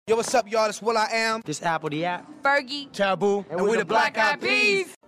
Yo, what's up, y'all? It's Will I Am. This Apple the App. Fergie. Taboo. And we're the Black Eyed Peas.